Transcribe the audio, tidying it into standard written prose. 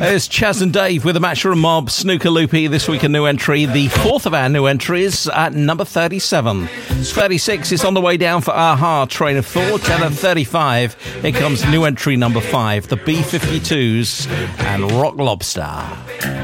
There's Chaz and Dave with the Matchroom Mob, Snooker Loopy. This week a new entry, the fourth of our new entries at number 37. 36 is on the way down for Aha, Train of Thought, and at 35, here comes new entry number 5, the B-52s and Rock Lobster.